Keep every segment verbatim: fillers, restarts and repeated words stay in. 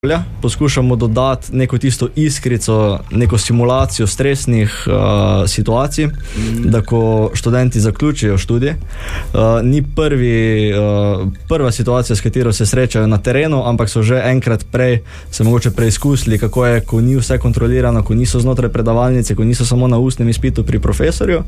Poskušamo dodati neko tisto iskrico, neko simulacijo stresnih uh, situacij, mm. da ko študenti zaključijo študij, uh, ni prvi, uh, prva situacija, s katero se srečajo na terenu, ampak so že enkrat prej se mogoče preizkusili, kako je, ko ni vse kontrolirano, ko niso znotraj predavalnice, ko niso samo na ustnem izpitu pri profesorju.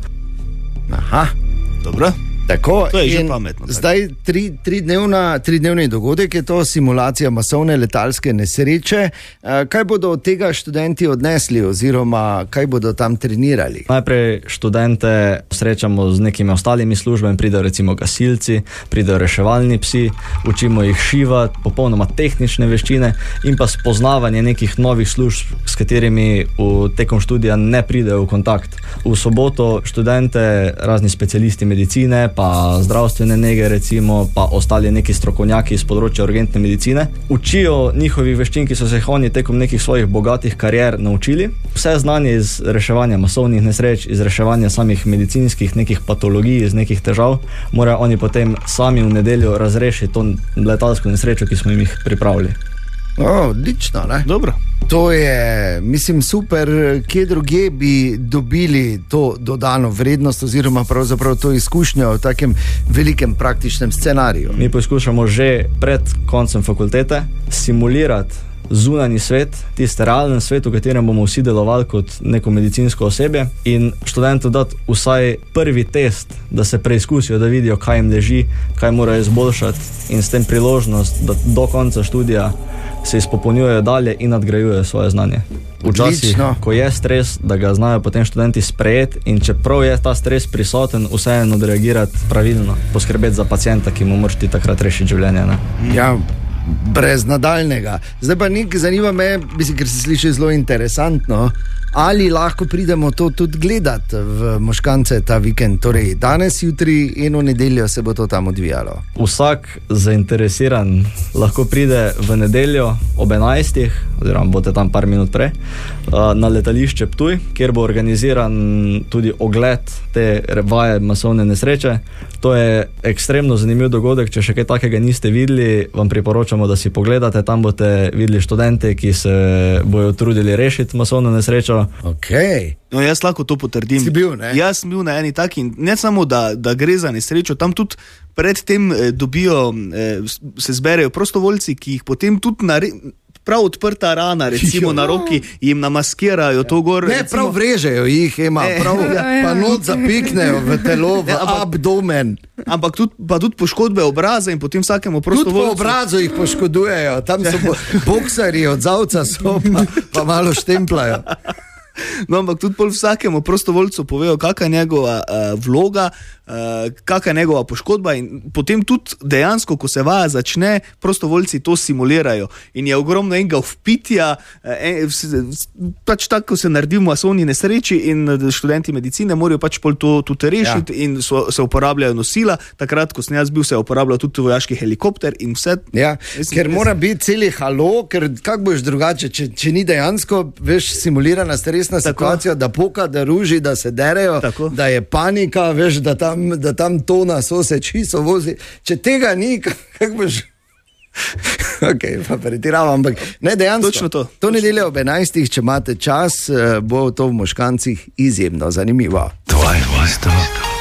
Aha, dobro. Tako, to je že pametno. Zdaj tri, tri dnevna, tri dnevni dogodek je to, simulacija masovne letalske nesreče. Kaj bodo od tega študenti odnesli oziroma kaj bodo tam trenirali? Najprej študente srečamo z nekimi ostalimi službami, pridejo recimo gasilci, pridejo reševalni psi, učimo jih šivati, popolnoma tehnične veščine in pa spoznavanje nekih novih služb, s katerimi v tekom študija ne pridejo v kontakt. V soboto študente, razni specialisti medicine, pa zdravstvene nege recimo, pa ostali neki strokovnjaki iz področja urgentne medicine, učijo njihovih veščin, ki so se jih oni tekom nekih svojih bogatih karier naučili. Vse znanje iz reševanja masovnih nesreč, iz reševanja samih medicinskih nekih patologij, iz nekih težav, morajo oni potem sami v nedeljo razrešiti to letalsko nesrečo, ki smo jim jih pripravili. O, odlično, ne? Dobro. To je, mislim, super. Kje druge bi dobili to dodano vrednost oziroma pravzaprav to izkušnjo v takem velikem praktičnem scenariju? Mi poskušamo že pred koncem fakultete simulirati zunanji svet, tisti realen svet, v katerem bomo vsi delovali kot neko medicinsko osebje, in študentu dati vsaj prvi test, da se preizkusijo, da vidijo, kaj jim leži, kaj morajo izboljšati, in s tem priložnost, da do konca študija se izpopolnjujejo dalje in nadgrajujejo svoje znanje. Včasih, ko je stres, da ga znajo potem študenti sprejeti, in čeprav je ta stres prisoten, vseeno odreagirati pravilno, poskrbeti za pacienta, ki mu moraš ti takrat rešiti življenje. Ne? Ja, brez nadaljnega. Zdaj pa nekaj zanima me, mislim, ker se sliši zelo interesantno, ali lahko pridemo to tudi gledati v Moškance ta vikend, torej danes, jutri in v nedeljo se bo to tam odvijalo. Vsak zainteresiran lahko pride v nedeljo ob enajstih, oziroma boste tam par minut prej, na letališče Ptuj, kjer bo organiziran tudi ogled te vaje masovne nesreče. To je ekstremno zanimiv dogodek, če še kaj takega niste videli, vam priporočamo, da si pogledate. Tam boste videli študente, ki se bojo trudili rešiti masovno nesrečo. Okay. No, jaz lahko to potrdim. Si bil, ne? Jaz sem bil na eni taki, ne samo, da, da gre za nesrečo, tam tudi predtem eh, dobijo, eh, se zberejo prostovoljci, ki jih potem tudi nare, prav odprta rana, recimo na roki, jim namaskirajo to gor. Ne, recimo, prav vrežejo jih, ima, ne, prav, ja, pa not zapiknejo v telo, v ne, ampak, abdomen. Ampak tudi, pa tudi poškodbe obraza in potem vsakemu prostovoljcu. Tudi po obrazu jih poškodujejo, tam so bo, boksarji od zavca so, pa, pa malo štemplajo. No, ampak tudi pol vsakemu prostovoljcu povejo, kakva je njegova uh, vloga, uh, kakva je njegova poškodba, in potem tudi dejansko, ko se vaja začne, prostovoljci to simulirajo in je ogromno enega vpitja, en, pač tako, ko se naredi v masovni nesreči, in študenti medicine morajo pač pol to tudi rešiti, ja. In so, se uporabljajo nosila. Takrat, ko sem jaz bil, se je uporabljal tudi vojaški helikopter in vse. Ja, mislim, ker mora biti celi halo, ker kako boš drugače, če, če ni dejansko, veš, simulirana stresna situacija, da poka, da ruži, da se derejo, tako. Da je panika, veš, da tam, da tam tona sose čiso vozi. Če tega ni, kako boš... Ok, pa pretiravam, ampak ne, dejansko. Točno to. To nedeljo ob enajstih, če imate čas, bo to v Moškancih izjemno zanimivo. Tvoje, tvoje, tvoje.